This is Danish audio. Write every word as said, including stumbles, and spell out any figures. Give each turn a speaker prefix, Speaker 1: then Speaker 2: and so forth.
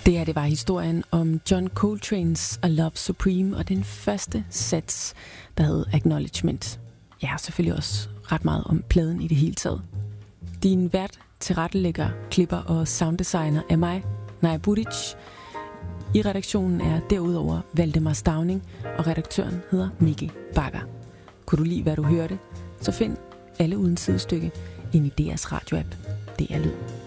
Speaker 1: Det her, det var historien om John Coltrane's A Love Supreme, og den første sats, der hed Acknowledgement. Ja, selvfølgelig også ret meget om pladen i det hele taget. Din vært, tilrettelægger, klipper og sounddesigner er mig, Naja Budic. I redaktionen er derudover Valdemar Stauning, og redaktøren hedder Mikkel Bakker. Kunne du lide, hvad du hørte, så find alle uden sidestykke ind i D R's radioapp. Det er Lyd.